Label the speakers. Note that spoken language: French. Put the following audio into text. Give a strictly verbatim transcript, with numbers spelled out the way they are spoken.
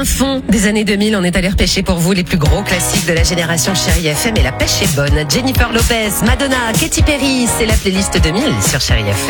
Speaker 1: fin fond des années deux mille, on est allé repêcher pour vous les plus gros classiques de la génération Chérie F M et la pêche est bonne. Jennifer Lopez, Madonna, Katy Perry, c'est la playlist deux mille sur Chérie F M.